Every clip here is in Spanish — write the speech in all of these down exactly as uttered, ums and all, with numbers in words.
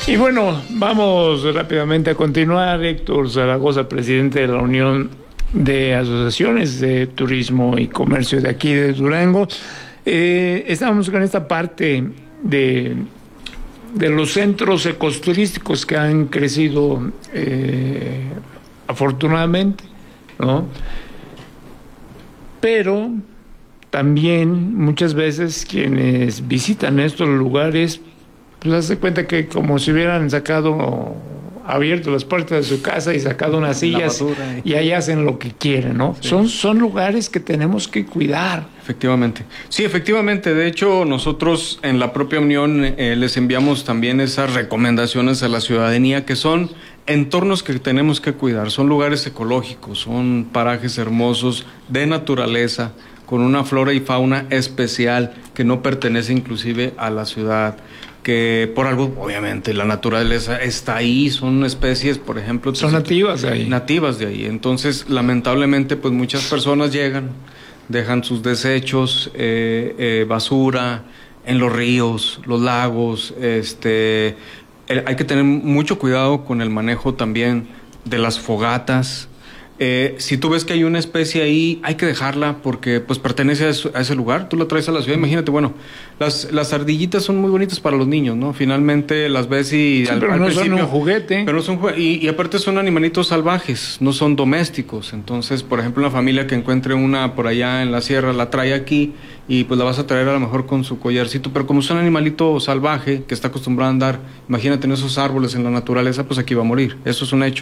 Y bueno, vamos rápidamente a continuar. Héctor Zaragoza, presidente de la Unión de Asociaciones de Turismo y Comercio de aquí de Durango. Eh, estamos con esta parte de, de los centros ecoturísticos que han crecido eh, afortunadamente, ¿no? Pero también muchas veces quienes visitan estos lugares pues hace cuenta que como si hubieran sacado, abierto las puertas de su casa y sacado unas sillas basura, y ahí hacen lo que quieren, ¿no? Sí. Son, son lugares que tenemos que cuidar. Efectivamente. Sí, efectivamente. De hecho, nosotros en la propia Unión eh, les enviamos también esas recomendaciones a la ciudadanía, que son entornos que tenemos que cuidar. Son lugares ecológicos, son parajes hermosos de naturaleza, con una flora y fauna especial que no pertenece inclusive a la ciudad, que por algo, obviamente, la naturaleza está ahí, son especies, por ejemplo... Son nativas de ahí. Nativas de ahí. Entonces, lamentablemente, pues muchas personas llegan, dejan sus desechos, eh, eh, basura, en los ríos, los lagos, este... Eh, hay que tener mucho cuidado con el manejo también de las fogatas. Eh, si tú ves que hay una especie ahí, hay que dejarla porque pues pertenece a, eso, a ese lugar. Tú la traes a la ciudad, imagínate, bueno, las, las ardillitas son muy bonitas para los niños, ¿no? Finalmente las ves y sí, al, pero al no principio, son un juguete. Pero no son y, y aparte son animalitos salvajes, no son domésticos. Entonces, por ejemplo, una familia que encuentre una por allá en la sierra, la trae aquí y pues la vas a traer a lo mejor con su collarcito, pero como es un animalito salvaje que está acostumbrado a andar, imagínate en esos árboles, en la naturaleza, pues aquí va a morir. Eso es un hecho.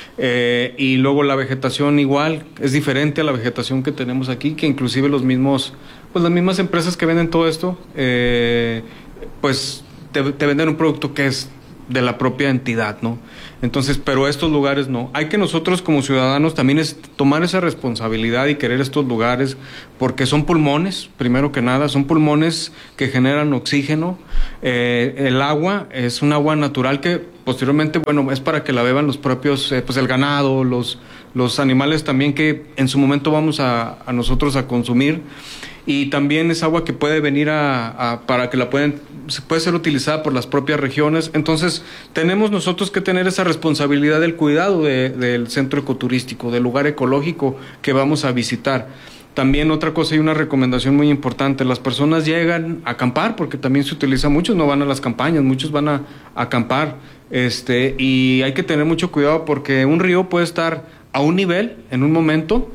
Eh, y luego la vegetación igual es diferente a la vegetación que tenemos aquí, que inclusive los mismos, pues las mismas empresas que venden todo esto, eh, pues te, te venden un producto que es de la propia entidad, ¿no? Entonces, pero estos lugares no. Hay que nosotros como ciudadanos también es tomar esa responsabilidad y querer estos lugares, porque son pulmones, primero que nada, son pulmones que generan oxígeno. Eh, el agua es un agua natural que posteriormente, bueno, es para que la beban los propios, eh, pues el ganado, los, los animales también que en su momento vamos a, a nosotros a consumir. Y también es agua que puede venir a, a para que la pueden, puede ser utilizada por las propias regiones. Entonces, tenemos nosotros que tener esa responsabilidad del cuidado de, del centro ecoturístico, del lugar ecológico que vamos a visitar. También otra cosa y una recomendación muy importante, las personas llegan a acampar, porque también se utiliza, muchos no van a las campañas, muchos van a, a acampar, este, y hay que tener mucho cuidado porque un río puede estar a un nivel en un momento,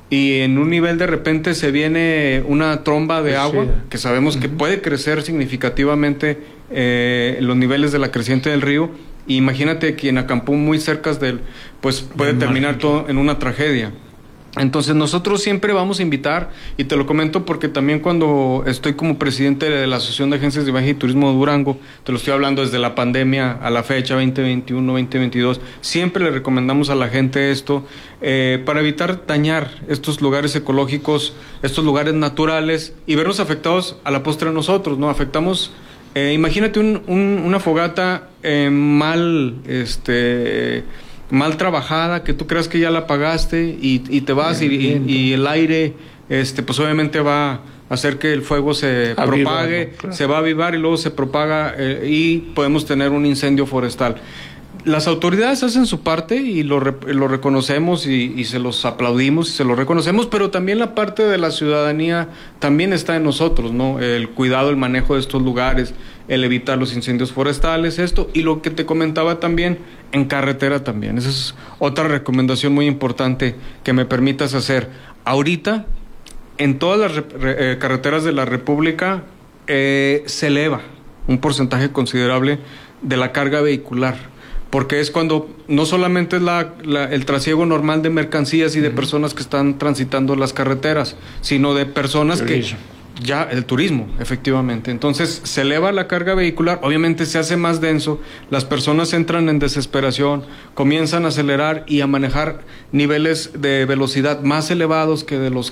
y en un nivel de repente se viene una tromba de agua, que sabemos que puede crecer significativamente eh, los niveles de la creciente del río. Y imagínate quien acampó muy cerca del, pues puede terminar todo en una tragedia. Entonces nosotros siempre vamos a invitar, y te lo comento porque también cuando estoy como presidente de la Asociación de Agencias de Viaje y Turismo de Durango, te lo estoy hablando desde la pandemia a la fecha, veinte veintiuno, veinte veintidós, siempre le recomendamos a la gente esto, eh, para evitar dañar estos lugares ecológicos, estos lugares naturales, y vernos afectados a la postre nosotros, ¿no? Afectamos, eh, imagínate un, un, una fogata eh, mal, este... mal trabajada, que tú creas que ya la pagaste y, y te vas y, y, y el aire, este, pues obviamente va a hacer que el fuego se Avivar, propague, claro. Se va a avivar y luego se propaga eh, y podemos tener un incendio forestal. Las autoridades hacen su parte y lo, lo reconocemos y, y se los aplaudimos y se los reconocemos, pero también la parte de la ciudadanía también está en nosotros, ¿no? El cuidado, el manejo de estos lugares, el evitar los incendios forestales, esto, y lo que te comentaba también, en carretera también. Esa es otra recomendación muy importante que me permitas hacer. Ahorita, en todas las re, re, eh, carreteras de la República, eh, se eleva un porcentaje considerable de la carga vehicular, porque es cuando no solamente es la, la, el trasiego normal de mercancías y de uh-huh. personas que están transitando las carreteras, sino de personas que... Ya, el turismo, efectivamente. Entonces, se eleva la carga vehicular, obviamente se hace más denso, las personas entran en desesperación, comienzan a acelerar y a manejar niveles de velocidad más elevados que de los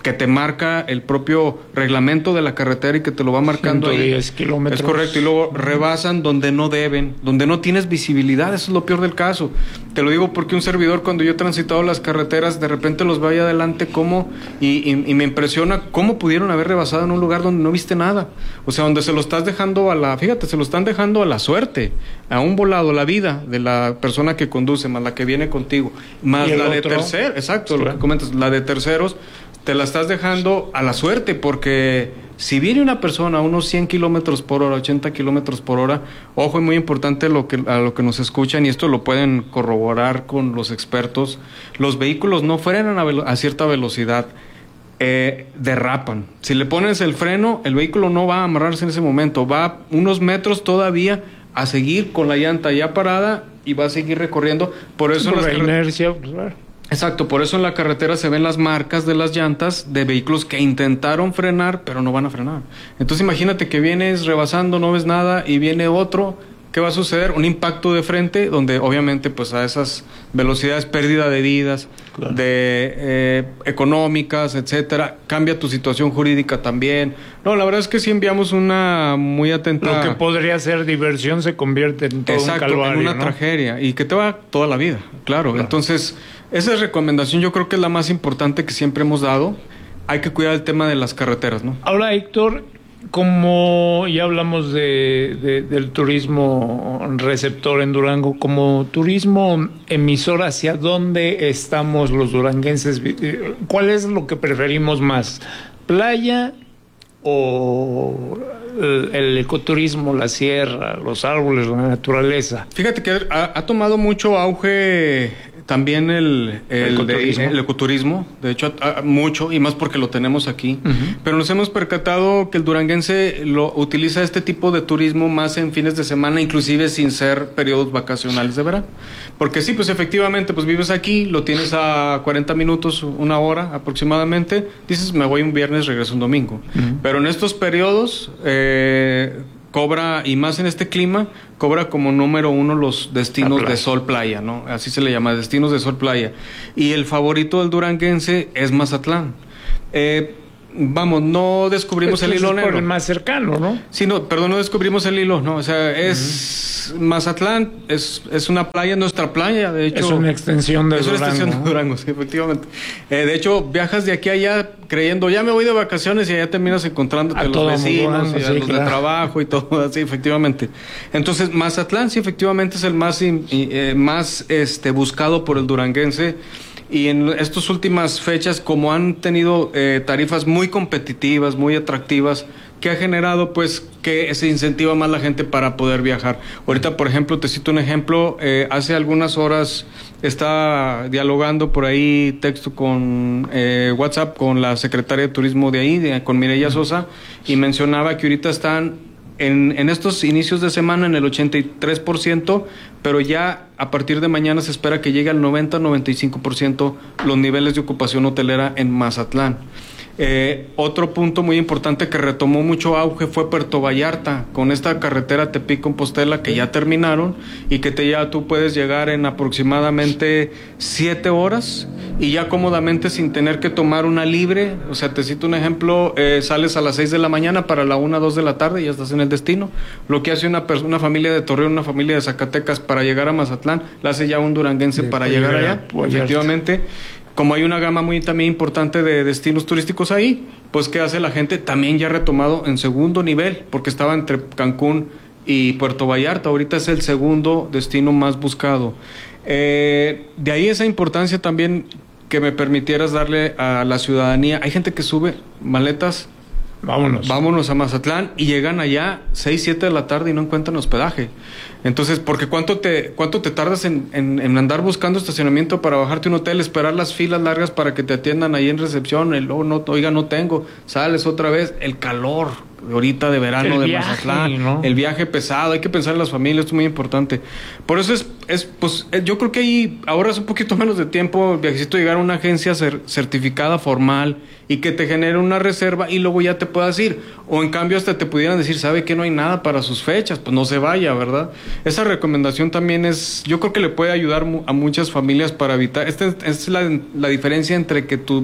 que te marca el propio reglamento de la carretera y que te lo va marcando ciento diez kilómetros. Es correcto, y luego rebasan donde no deben, donde no tienes visibilidad, eso es lo peor del caso. Te lo digo porque un servidor, cuando yo he transitado las carreteras, de repente los veo ahí adelante como, y, y, y me impresiona cómo pudieron haber rebasado en un lugar donde no viste nada. O sea, donde se lo estás dejando a la, fíjate, se lo están dejando a la suerte, a un volado, la vida de la persona que conduce, más la que viene contigo, más la de terceros, exacto, claro. Lo que comentas, la de terceros, te la estás dejando a la suerte, porque si viene una persona a unos cien kilómetros por hora, ochenta kilómetros por hora, ojo, es muy importante lo que, a lo que nos escuchan, y esto lo pueden corroborar con los expertos, los vehículos no frenan a, velo- a cierta velocidad, eh, derrapan. Si le pones el freno, el vehículo no va a amarrarse en ese momento, va unos metros todavía a seguir con la llanta ya parada y va a seguir recorriendo. Por eso por las la carre- inercia, claro. Exacto, por eso en la carretera se ven las marcas de las llantas de vehículos que intentaron frenar, pero no van a frenar. Entonces imagínate que vienes rebasando, no ves nada, y viene otro, ¿qué va a suceder? Un impacto de frente, donde obviamente pues a esas velocidades, pérdida de vidas, claro. de eh, económicas, etcétera, cambia tu situación jurídica también. No, la verdad es que sí enviamos una muy atenta... Lo que podría ser diversión se convierte en todo Exacto, un calvario, en una ¿no? tragedia, y que te va toda la vida, claro. claro. Entonces, esa recomendación yo creo que es la más importante que siempre hemos dado. Hay que cuidar el tema de las carreteras, ¿no? Ahora, Héctor, como ya hablamos de, de, del turismo receptor en Durango, como turismo emisor, ¿hacia dónde estamos los duranguenses? ¿Cuál es lo que preferimos más? ¿Playa o el, el ecoturismo, la sierra, los árboles, la naturaleza? Fíjate que ha, ha tomado mucho auge también el, el, el, ecoturismo. De, el ecoturismo, de hecho a, a, mucho, y más porque lo tenemos aquí, uh-huh. Pero nos hemos percatado que el duranguense lo utiliza este tipo de turismo más en fines de semana, inclusive sin ser periodos vacacionales de verano, porque sí, pues efectivamente, pues vives aquí, lo tienes a cuarenta minutos, una hora aproximadamente, dices me voy un viernes, regreso un domingo, uh-huh. Pero en estos periodos eh, cobra, y más en este clima, cobra como número uno los destinos de sol playa, ¿no? Así se le llama, destinos de sol playa. Y el favorito del duranguense es Mazatlán. Eh, vamos, no descubrimos Esto el hilo es negro. por el más cercano, ¿no? Sí, no, perdón, no descubrimos el hilo, no, o sea, es uh-huh. Mazatlán, es, es una playa, nuestra playa, de hecho. Es una extensión de es Durango. Es una extensión de Durango, sí, efectivamente. Eh, de hecho, viajas de aquí a allá creyendo, ya me voy de vacaciones, y allá terminas encontrándote a los vecinos, Durango, y a sí, los claro. de trabajo y todo así, efectivamente. Entonces, Mazatlán sí, efectivamente es el más, eh, más este, buscado por el duranguense. Y en estas últimas fechas, como han tenido eh, tarifas muy competitivas, muy atractivas, que ha generado pues que se incentiva más la gente para poder viajar. Ahorita, por ejemplo, te cito un ejemplo, eh, hace algunas horas estaba dialogando por ahí texto con eh, WhatsApp con la secretaria de turismo de ahí, de, con Mireya Sosa, y mencionaba que ahorita están En, en estos inicios de semana en el ochenta y tres por ciento, pero ya a partir de mañana se espera que llegue al noventa a noventa y cinco por ciento los niveles de ocupación hotelera en Mazatlán. Eh, otro punto muy importante que retomó mucho auge fue Puerto Vallarta, con esta carretera Tepic-Compostela que ya terminaron y que te, ya tú puedes llegar en aproximadamente siete horas y ya cómodamente sin tener que tomar una libre. O sea, te cito un ejemplo, eh, sales a las seis de la mañana para la una, dos de la tarde y ya estás en el destino. Lo que hace una, una familia de Torreón, una familia de Zacatecas para llegar a Mazatlán, la hace ya un duranguense de para llegar allá, efectivamente. Como hay una gama muy también importante de destinos turísticos ahí, pues ¿qué hace la gente? También ya retomado en segundo nivel, porque estaba entre Cancún y Puerto Vallarta, ahorita es el segundo destino más buscado. Eh, de ahí esa importancia también que me permitieras darle a la ciudadanía. Hay gente que sube maletas, vámonos, vámonos a Mazatlán, y llegan allá seis, siete de la tarde y no encuentran hospedaje. Entonces, porque ¿cuánto te cuánto te tardas en, en, en andar buscando estacionamiento para bajarte un hotel, esperar las filas largas para que te atiendan ahí en recepción? El, oh, no, oiga, no tengo. Sales otra vez, el calor ahorita de verano el de viaje, Mazatlán, ¿no? El viaje pesado, hay que pensar en las familias, esto es muy importante. Por eso es, es pues, yo creo que ahí ahora es un poquito menos de tiempo, el viajecito, llegar a una agencia cer- certificada formal y que te genere una reserva y luego ya te puedas ir. O en cambio hasta te pudieran decir, ¿sabe que no hay nada para sus fechas? Pues no se vaya, ¿verdad? Esa recomendación también es, yo creo que le puede ayudar a muchas familias para evitar, esta es la, la diferencia entre que tu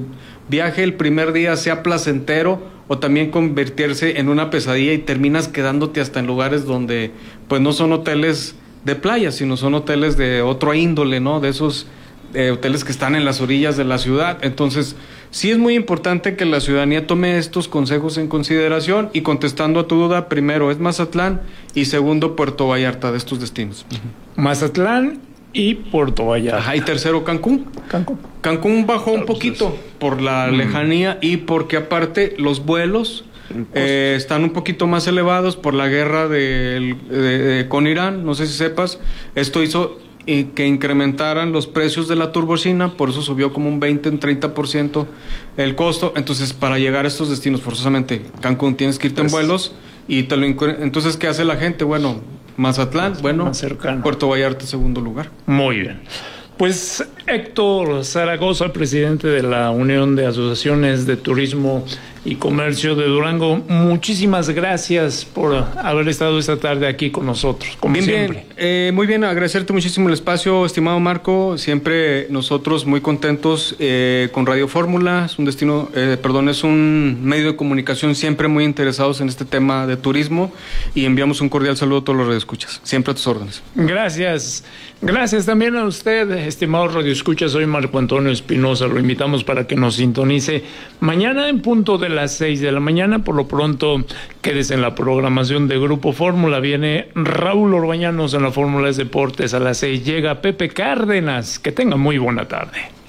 viaje el primer día sea placentero o también convertirse en una pesadilla y terminas quedándote hasta en lugares donde pues no son hoteles de playa, sino son hoteles de otro índole, ¿no? De esos eh, hoteles que están en las orillas de la ciudad. Entonces, sí es muy importante que la ciudadanía tome estos consejos en consideración y contestando a tu duda, primero es Mazatlán y segundo Puerto Vallarta de estos destinos. Mazatlán y Puerto Vallarta. Ajá, y tercero Cancún. Cancún. Cancún bajó un poquito por la mm. lejanía y porque aparte los vuelos eh, están un poquito más elevados por la guerra de, de, de, con Irán, no sé si sepas, esto hizo eh, que incrementaran los precios de la turbocina, por eso subió como un veinte, un treinta por ciento el costo. Entonces para llegar a estos destinos forzosamente Cancún tienes que irte pues, en vuelos y te lo entonces ¿qué hace la gente? Bueno, Mazatlán, bueno, más cercano. Puerto Vallarta, segundo lugar. Muy bien. Pues Héctor Zaragoza, presidente de la Unión de Asociaciones de Turismo y Comercio de Durango, muchísimas gracias por haber estado esta tarde aquí con nosotros, como bien, siempre. Bien. Eh, muy bien, agradecerte muchísimo el espacio, estimado Marco, siempre nosotros muy contentos eh, con Radio Fórmula, es un destino, eh, perdón, es un medio de comunicación siempre muy interesados en este tema de turismo y enviamos un cordial saludo a todos los radioescuchas, siempre a tus órdenes. Gracias, gracias también a usted, estimado radioescucha, soy Marco Antonio Espinosa, lo invitamos para que nos sintonice mañana en punto de las seis de la mañana. Por lo pronto, quédese en la programación de Grupo Fórmula. Viene Raúl Orbañanos en la Fórmula de Deportes a las seis. Llega Pepe Cárdenas. Que tenga muy buena tarde.